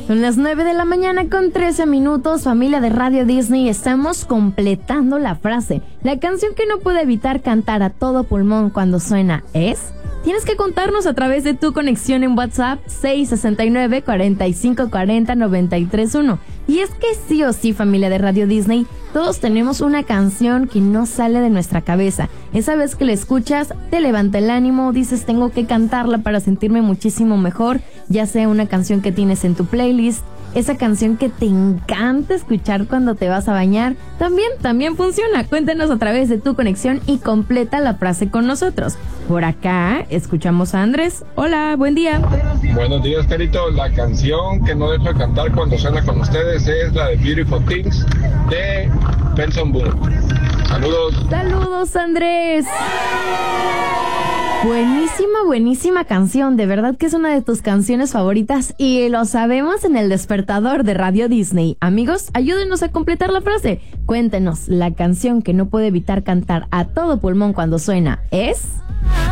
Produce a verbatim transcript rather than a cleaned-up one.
Son las nueve de la mañana con trece minutos, familia de Radio Disney, estamos completando la frase. La canción que no puedo evitar cantar a todo pulmón cuando suena es... Tienes que contarnos a través de tu conexión en WhatsApp seis sesenta y nueve, cuarenta y cinco cuarenta, noventa y tres uno. Y es que sí o sí, familia de Radio Disney, todos tenemos una canción que no sale de nuestra cabeza. Esa vez que la escuchas, te levanta el ánimo, dices tengo que cantarla para sentirme muchísimo mejor, ya sea una canción que tienes en tu playlist, esa canción que te encanta escuchar cuando te vas a bañar, también, también funciona. Cuéntanos a través de tu conexión y completa la frase con nosotros. Por acá, escuchamos a Andrés. Hola, buen día. Buenos días, Carito. La canción que no dejo de cantar cuando suena con ustedes es la de Beautiful Things de Benson Boone. Saludos. Saludos, Andrés. Buenísima, buenísima canción. De verdad que es una de tus canciones favoritas y lo sabemos en el despertador de Radio Disney. Amigos, ayúdenos a completar la frase. Cuéntenos, la canción que no puedo evitar cantar a todo pulmón cuando suena es...